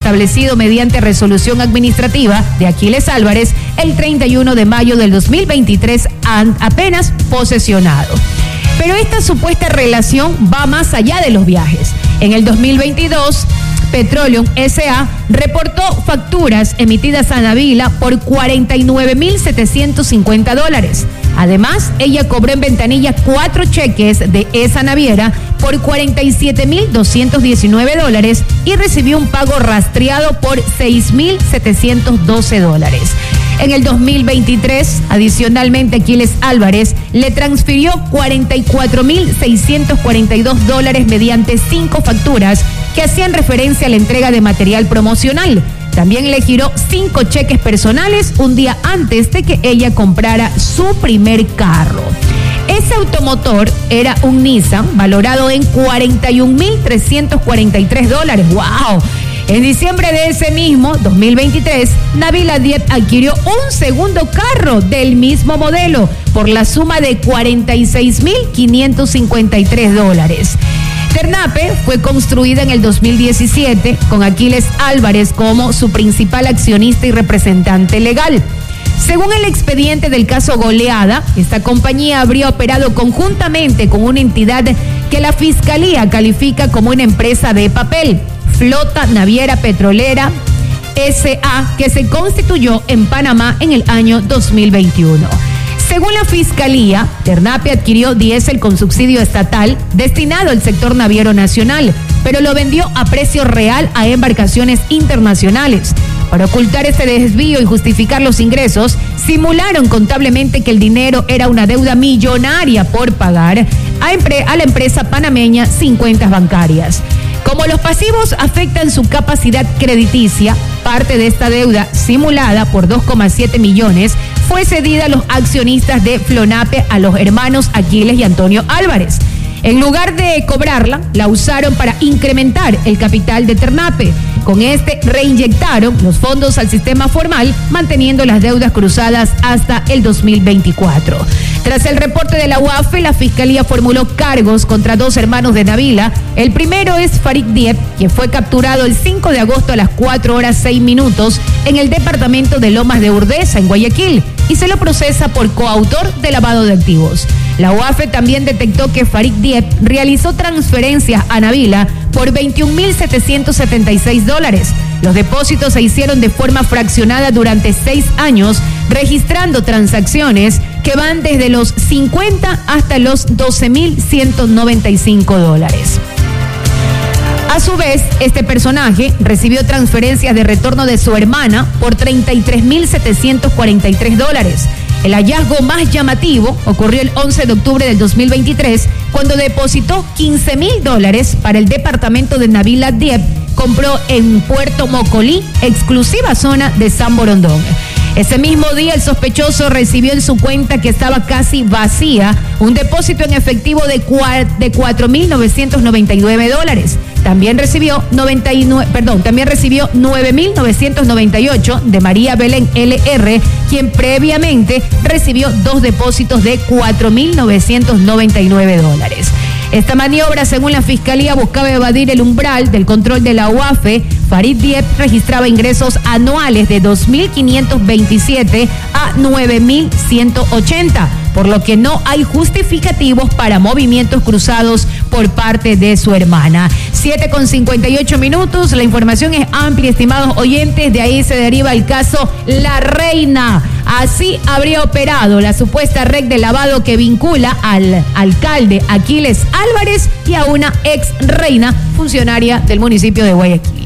establecido mediante resolución administrativa de Aquiles Álvarez el 31 de mayo del 2023, apenas posesionado. Pero esta supuesta relación va más allá de los viajes. En el 2022, Petroleum S.A. reportó facturas emitidas a Nabila por $49,750. Además, ella cobró en ventanilla 4 cheques de esa naviera por $47,219 y recibió un pago rastreado por $6,712. En el 2023, adicionalmente, Aquiles Álvarez le transfirió $44,642 mediante 5 facturas que hacían referencia a la entrega de material promocional. También le giró 5 cheques personales un día antes de que ella comprara su primer carro. Ese automotor era un Nissan valorado en $41,343. ¡Wow! En diciembre de ese mismo 2023, Nabila Diep adquirió un segundo carro del mismo modelo por la suma de $46,553. Ternape fue construida en el 2017 con Aquiles Álvarez como su principal accionista y representante legal. Según el expediente del caso Goleada, esta compañía habría operado conjuntamente con una entidad que la Fiscalía califica como una empresa de papel, Flota Naviera Petrolera S.A., que se constituyó en Panamá en el año 2021. Según la Fiscalía, Ternape adquirió diésel con subsidio estatal destinado al sector naviero nacional, pero lo vendió a precio real a embarcaciones internacionales. Para ocultar este desvío y justificar los ingresos, simularon contablemente que el dinero era una deuda millonaria por pagar a la empresa panameña sin cuentas bancarias. Como los pasivos afectan su capacidad crediticia, parte de esta deuda simulada por 2,7 millones fue cedida a los accionistas de Flonape, a los hermanos Aquiles y Antonio Álvarez. En lugar de cobrarla, la usaron para incrementar el capital de Ternape. Con este reinyectaron los fondos al sistema formal, manteniendo las deudas cruzadas hasta el 2024. Tras el reporte de la UAFE, la Fiscalía formuló cargos contra 2 hermanos de Nabila. El primero es Farid Diep, quien fue capturado el 5 de agosto a las 4:06 en el departamento de Lomas de Urdesa, en Guayaquil, y se lo procesa por coautor de lavado de activos. La UAFE también detectó que Farid Diep realizó transferencias a Nabila por $21,776. Los depósitos se hicieron de forma fraccionada durante 6 años, registrando transacciones que van desde los 50 hasta los $12,195. A su vez, este personaje recibió transferencias de retorno de su hermana por $33,743. El hallazgo más llamativo ocurrió el 11 de octubre del 2023, cuando depositó $15,000 para el departamento de Nabila Diep, compró en Puerto Mocolí, exclusiva zona de San Borondón. Ese mismo día, el sospechoso recibió en su cuenta, que estaba casi vacía, un depósito en efectivo de $4,999. También recibió $9,998 de María Belén L.R., quien previamente recibió 2 depósitos de $4,999. Esta maniobra, según la Fiscalía, buscaba evadir el umbral del control de la UAFE. Farid Diep registraba ingresos anuales de 2.527 a 9.180, por lo que no hay justificativos para movimientos cruzados por parte de su hermana. 7:58. La información es amplia, estimados oyentes. De ahí se deriva el caso La Reina. Así habría operado la supuesta red de lavado que vincula al alcalde Aquiles Álvarez y a una ex reina funcionaria del municipio de Guayaquil.